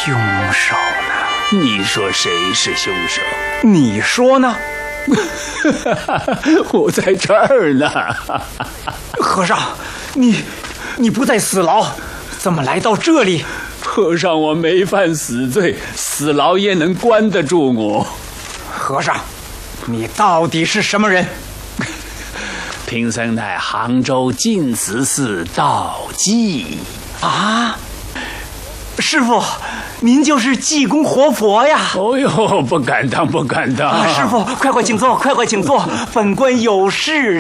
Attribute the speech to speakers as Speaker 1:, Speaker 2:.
Speaker 1: 凶手呢？
Speaker 2: 你说谁是凶手？
Speaker 1: 你说呢？
Speaker 2: 我在这儿呢。
Speaker 1: 和尚，你不在死牢，怎么来到这里？
Speaker 2: 和尚，我没犯死罪，死牢也能关得住我。
Speaker 1: 和尚，你到底是什么人？
Speaker 2: 贫僧乃杭州净慈寺道济。
Speaker 1: 啊，师父，您就是济公活佛呀！
Speaker 2: 哦呦，不敢当，不敢当。
Speaker 1: 师父，快请坐，快请坐，本官有事